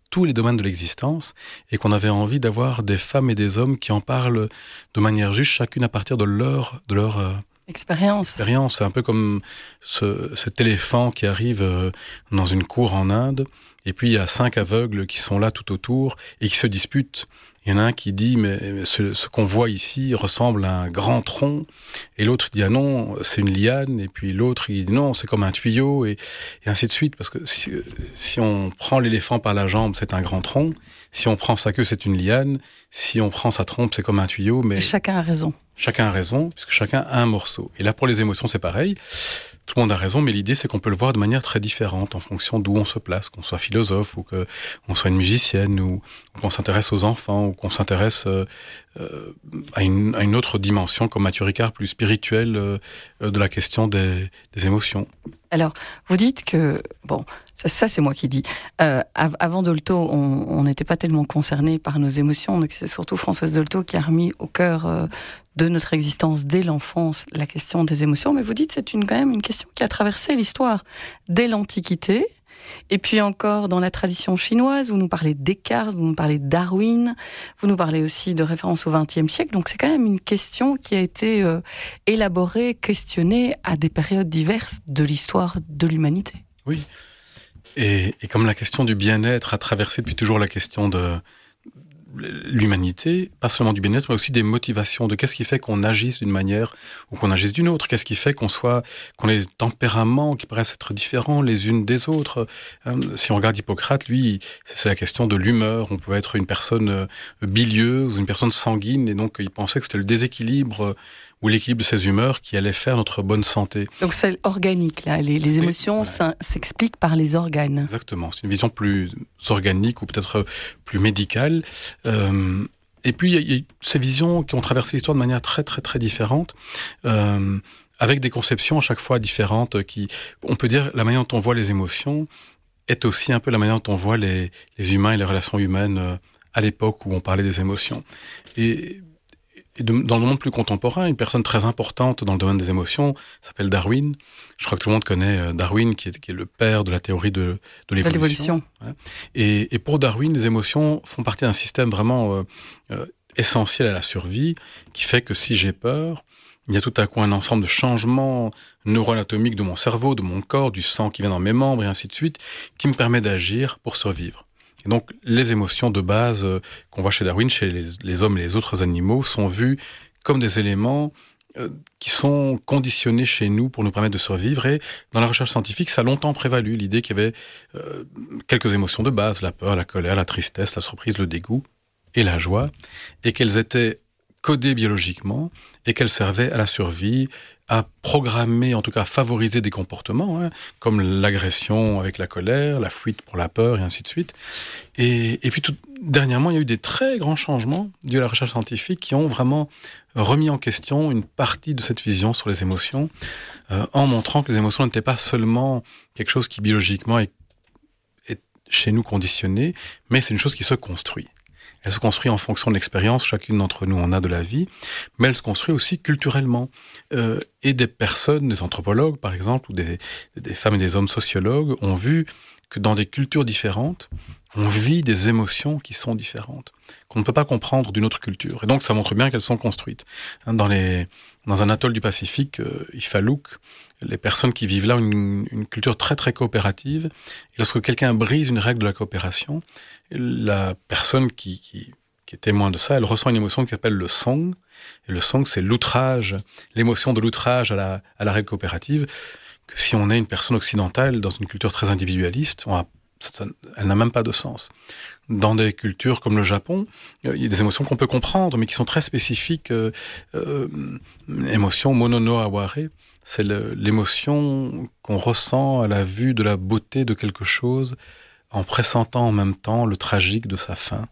tous les domaines de l'existence et qu'on avait envie d'avoir des femmes et des hommes qui en parlent de manière juste, chacune à partir de leur expérience. C'est un peu comme cet éléphant qui arrive dans une cour en Inde et puis il y a 5 aveugles qui sont là tout autour et qui se disputent. Il y en a un qui dit mais ce qu'on voit ici ressemble à un grand tronc et l'autre dit ah non c'est une liane et puis l'autre il dit non c'est comme un tuyau et ainsi de suite parce que si on prend l'éléphant par la jambe c'est un grand tronc, si on prend sa queue c'est une liane, si on prend sa trompe c'est comme un tuyau. Mais et chacun a raison. Chacun a raison, puisque chacun a un morceau. Et là, pour les émotions, c'est pareil. Tout le monde a raison, mais l'idée, c'est qu'on peut le voir de manière très différente en fonction d'où on se place, qu'on soit philosophe ou qu'on soit une musicienne ou qu'on s'intéresse aux enfants ou qu'on s'intéresse à une autre dimension, comme Mathieu Ricard, plus spirituelle de la question des émotions. Alors, vous dites que, bon, ça c'est moi qui dis, avant Dolto, on n'était pas tellement concernés par nos émotions, donc c'est surtout Françoise Dolto qui a remis au cœur de notre existence dès l'enfance la question des émotions, mais vous dites que c'est quand même une question qui a traversé l'histoire dès l'Antiquité, et puis encore dans la tradition chinoise, vous nous parlez de Descartes, vous nous parlez de Darwin, vous nous parlez aussi de référence au XXe siècle, donc c'est quand même une question qui a été élaborée, questionnée à des périodes diverses de l'histoire de l'humanité. Oui, et comme la question du bien-être a traversé depuis toujours la question de l'humanité, pas seulement du bien-être, mais aussi des motivations, de qu'est-ce qui fait qu'on agisse d'une manière ou qu'on agisse d'une autre, qu'est-ce qui fait qu'on ait des tempéraments qui paraissent être différents les unes des autres. Si on regarde Hippocrate, lui, c'est la question de l'humeur. On peut être une personne bilieuse, une personne sanguine, et donc il pensait que c'était le déséquilibre ou l'équilibre de ces humeurs qui allait faire notre bonne santé. Donc c'est organique, là. Les émotions s'expliquent par les organes. Exactement, c'est une vision plus organique ou peut-être plus médicale. Et puis il y a ces visions qui ont traversé l'histoire de manière très très très différente, avec des conceptions à chaque fois différentes. On peut dire la manière dont on voit les émotions est aussi un peu la manière dont on voit les humains et les relations humaines à l'époque où on parlait des émotions. Et dans le monde plus contemporain, une personne très importante dans le domaine des émotions s'appelle Darwin. Je crois que tout le monde connaît Darwin, qui est le père de la théorie de l'évolution. Et pour Darwin, les émotions font partie d'un système vraiment essentiel à la survie, qui fait que si j'ai peur, il y a tout à coup un ensemble de changements neuroanatomiques de mon cerveau, de mon corps, du sang qui vient dans mes membres, et ainsi de suite, qui me permet d'agir pour survivre. Et donc, les émotions de base qu'on voit chez Darwin, chez les hommes et les autres animaux, sont vues comme des éléments qui sont conditionnés chez nous pour nous permettre de survivre. Et dans la recherche scientifique, ça a longtemps prévalu l'idée qu'il y avait quelques émotions de base, la peur, la colère, la tristesse, la surprise, le dégoût et la joie, et qu'elles étaient codées biologiquement et qu'elles servaient à la survie, à programmer, en tout cas à favoriser des comportements, comme l'agression avec la colère, la fuite pour la peur, et ainsi de suite. Et puis dernièrement, il y a eu des très grands changements dus à la recherche scientifique qui ont vraiment remis en question une partie de cette vision sur les émotions, en montrant que les émotions n'étaient pas seulement quelque chose qui biologiquement est chez nous conditionné, mais c'est une chose qui se construit. Elle se construit en fonction de l'expérience, chacune d'entre nous en a de la vie, mais elle se construit aussi culturellement. Et des personnes, des anthropologues par exemple, ou des femmes et des hommes sociologues ont vu que dans des cultures différentes, on vit des émotions qui sont différentes, qu'on ne peut pas comprendre d'une autre culture. Et donc ça montre bien qu'elles sont construites. Dans un atoll du Pacifique, Ifaluk, les personnes qui vivent là ont une culture très très coopérative. Et lorsque quelqu'un brise une règle de la coopération, la personne qui est témoin de ça, elle ressent une émotion qui s'appelle le song. Et le song, c'est l'outrage, l'émotion de l'outrage à la règle coopérative. Que si on est une personne occidentale dans une culture très individualiste, elle n'a même pas de sens. Dans des cultures comme le Japon, il y a des émotions qu'on peut comprendre, mais qui sont très spécifiques. Émotion monono aware, c'est l'émotion qu'on ressent à la vue de la beauté de quelque chose, en pressentant en même temps le tragique de sa fin.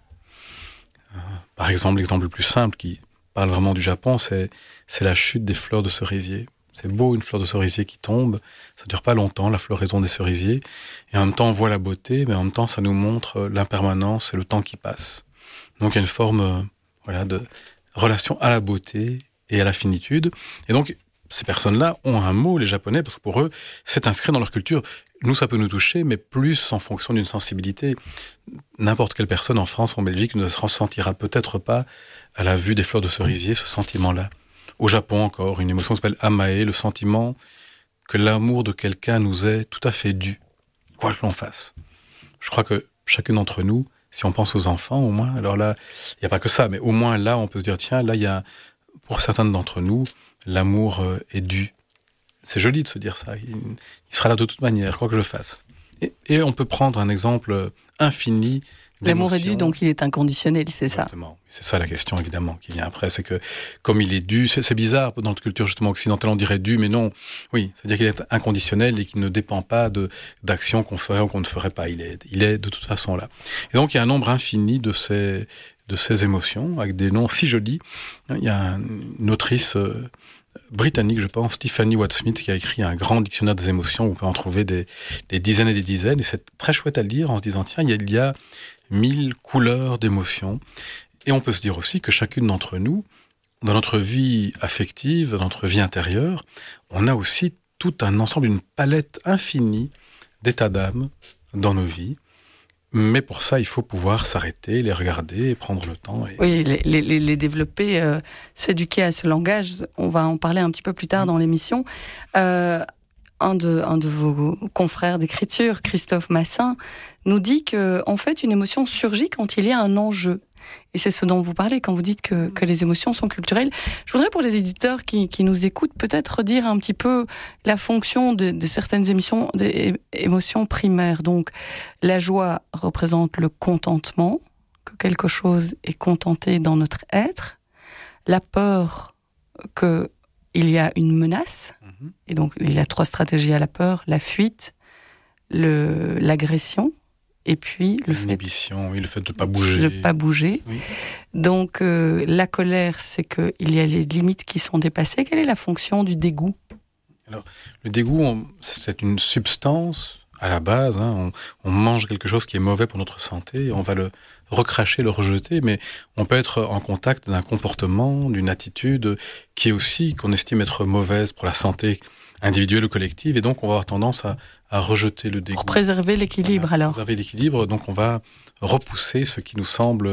Par exemple, l'exemple le plus simple qui parle vraiment du Japon, c'est la chute des fleurs de cerisier. C'est beau, une fleur de cerisier qui tombe, ça dure pas longtemps, la floraison des cerisiers, et en même temps on voit la beauté, mais en même temps ça nous montre l'impermanence et le temps qui passe. Donc il y a une forme de relation à la beauté et à la finitude, et donc ces personnes-là ont un mot, les Japonais, parce que pour eux, c'est inscrit dans leur culture. Nous, ça peut nous toucher, mais plus en fonction d'une sensibilité. n'importe quelle personne en France ou en Belgique ne se ressentira peut-être pas à la vue des fleurs de cerisier, ce sentiment-là. Au Japon encore, une émotion s'appelle amae, le sentiment que l'amour de quelqu'un nous est tout à fait dû, quoi que l'on fasse. Je crois que chacun d'entre nous, si on pense aux enfants au moins, alors là, il n'y a pas que ça, mais au moins là, on peut se dire, tiens, là, il y a, pour certains d'entre nous, l'amour est dû. C'est joli de se dire ça. Il sera là de toute manière, quoi que je fasse. Et on peut prendre un exemple infini d'émotions. L'amour est dû, donc il est inconditionnel, c'est ça. Exactement. C'est ça la question, évidemment, qui vient après. C'est que, comme il est dû, c'est bizarre, dans notre culture justement occidentale, on dirait dû, mais non. Oui, c'est-à-dire qu'il est inconditionnel et qu'il ne dépend pas d'actions qu'on ferait ou qu'on ne ferait pas. Il est de toute façon là. Et donc, il y a un nombre infini de ces émotions, avec des noms si jolis. Il y a une autrice britannique, je pense, Tiffany Watt-Smith, qui a écrit un grand dictionnaire des émotions où on peut en trouver des dizaines et des dizaines. Et c'est très chouette à le lire en se disant, tiens, il y a 1000 couleurs d'émotions. Et on peut se dire aussi que chacune d'entre nous, dans notre vie affective, dans notre vie intérieure, on a aussi tout un ensemble, une palette infinie d'états d'âme dans nos vies. Mais pour ça, il faut pouvoir s'arrêter, les regarder et prendre le temps. Oui, les développer, s'éduquer à ce langage. On va en parler un petit peu plus tard dans l'émission. Un de vos confrères d'écriture, Christophe Massin, nous dit que, en fait, une émotion surgit quand il y a un enjeu. Et c'est ce dont vous parlez quand vous dites que les émotions sont culturelles. Je voudrais, pour les éditeurs qui nous écoutent, peut-être redire un petit peu la fonction de certaines émotions primaires. Donc, la joie représente le contentement, que quelque chose est contenté dans notre être. La peur, qu'il y a une menace. Et donc, il y a 3 stratégies à la peur: la fuite, l'agression, et puis le fait de pas bouger. De pas bouger. Oui. Donc, la colère, c'est qu'il y a les limites qui sont dépassées. Quelle est la fonction du dégoût ? Alors, le dégoût, c'est une substance à la base. On mange quelque chose qui est mauvais pour notre santé, on va le recracher, le rejeter, mais on peut être en contact d'un comportement, d'une attitude qui est aussi, qu'on estime être mauvaise pour la santé individuelle ou collective, et donc on va avoir tendance à rejeter le dégoût. Pour préserver l'équilibre, alors. Préserver l'équilibre, donc on va repousser ce qui nous semble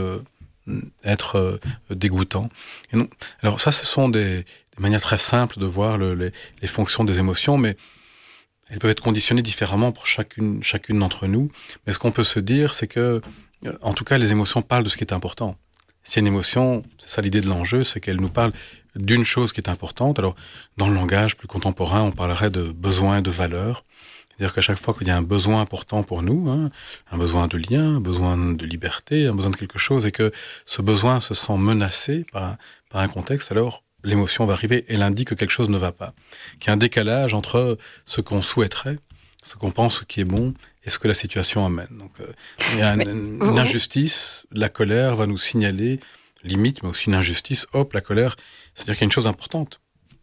être dégoûtant. Et non, alors ça, ce sont des manières très simples de voir les fonctions des émotions, mais elles peuvent être conditionnées différemment pour chacune d'entre nous. Mais ce qu'on peut se dire, c'est que, en tout cas, les émotions parlent de ce qui est important. Si une émotion, c'est ça l'idée de l'enjeu, c'est qu'elle nous parle d'une chose qui est importante. Alors, dans le langage plus contemporain, on parlerait de besoin, de valeur. C'est-à-dire qu'à chaque fois qu'il y a un besoin important pour nous, un besoin de lien, un besoin de liberté, un besoin de quelque chose, et que ce besoin se sent menacé par un contexte, alors l'émotion va arriver et elle indique que quelque chose ne va pas. Qu'il y a un décalage entre ce qu'on souhaiterait, ce qu'on pense qui est bon, et ce que la situation amène. Donc, il y a une injustice, la colère va nous signaler limite, mais aussi une injustice. Hop, la colère, c'est-à-dire qu'il y a une chose importante.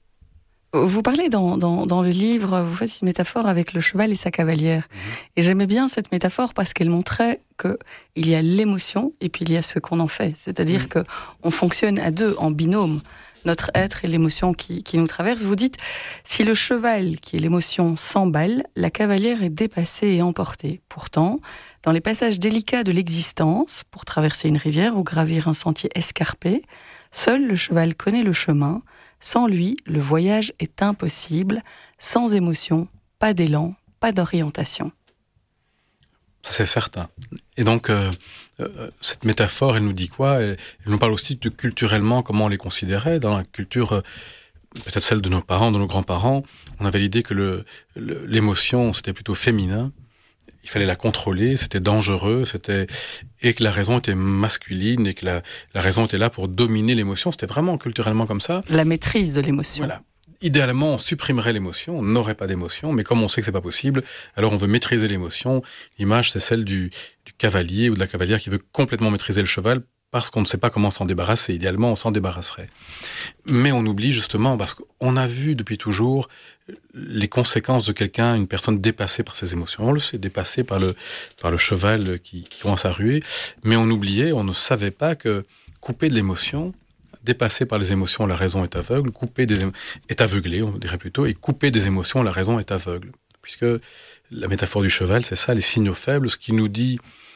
Vous parlez dans le livre, vous faites une métaphore avec le cheval et sa cavalière. Et j'aimais bien cette métaphore parce qu'elle montrait qu'il y a l'émotion et puis il y a ce qu'on en fait. C'est-à-dire qu'on fonctionne à deux, en binôme. Notre être et l'émotion qui nous traverse. Vous dites, si le cheval, qui est l'émotion, s'emballe, la cavalière est dépassée et emportée. Pourtant, dans les passages délicats de l'existence, pour traverser une rivière ou gravir un sentier escarpé, seul le cheval connaît le chemin. Sans lui, le voyage est impossible. Sans émotion, pas d'élan, pas d'orientation. Ça, c'est certain. Et donc, cette métaphore, elle nous dit quoi ? Elle nous parle aussi de culturellement comment on les considérait. Dans la culture, peut-être celle de nos parents, de nos grands-parents, on avait l'idée que l'émotion, c'était plutôt féminin. Il fallait la contrôler, c'était dangereux, et que la raison était masculine, et que la raison était là pour dominer l'émotion. C'était vraiment culturellement comme ça. La maîtrise de l'émotion. Voilà. Idéalement, on supprimerait l'émotion, on n'aurait pas d'émotion, mais comme on sait que c'est pas possible, alors on veut maîtriser l'émotion. L'image, c'est celle du cavalier ou de la cavalière qui veut complètement maîtriser le cheval parce qu'on ne sait pas comment s'en débarrasser. Idéalement, on s'en débarrasserait. Mais on oublie justement, parce qu'on a vu depuis toujours les conséquences de quelqu'un, une personne dépassée par ses émotions. On le sait, dépassée par le cheval qui commence à ruer, mais on oubliait, on ne savait pas que couper de l'émotion, dépassé par les émotions, la raison est aveugle, est aveuglée, on dirait plutôt, et couper des émotions, la raison est aveugle. Puisque la métaphore du cheval, c'est ça, les signaux faibles, ce qui nous dit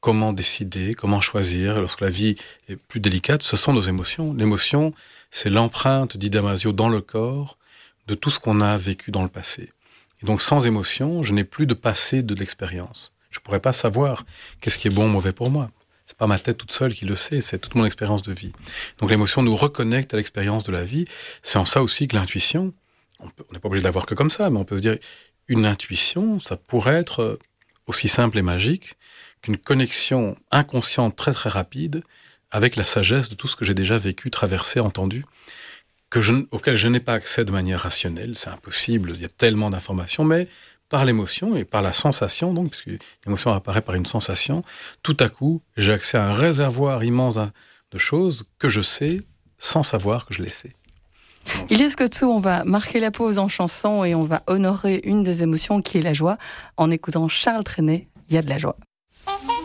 comment décider, comment choisir. Lorsque la vie est plus délicate, ce sont nos émotions. L'émotion, c'est l'empreinte, dit Damasio, dans le corps de tout ce qu'on a vécu dans le passé. Et donc, sans émotion, je n'ai plus de passé de l'expérience. Je ne pourrais pas savoir qu'est-ce qui est bon ou mauvais pour moi. C'est pas ma tête toute seule qui le sait, c'est toute mon expérience de vie. Donc, l'émotion nous reconnecte à l'expérience de la vie. C'est en ça aussi que l'intuition, on n'est pas obligé d'avoir que comme ça, mais on peut se dire, une intuition, ça pourrait être aussi simple et magique qu'une connexion inconsciente très très rapide avec la sagesse de tout ce que j'ai déjà vécu, traversé, entendu, auquel je n'ai pas accès de manière rationnelle. C'est impossible, il y a tellement d'informations, mais par l'émotion et par la sensation, donc, puisque l'émotion apparaît par une sensation, tout à coup, j'ai accès à un réservoir immense de choses que je sais sans savoir que je les sais. Ilias Coetzee, on va marquer la pause en chanson et on va honorer une des émotions qui est la joie en écoutant Charles Trenet, il y a de la joie.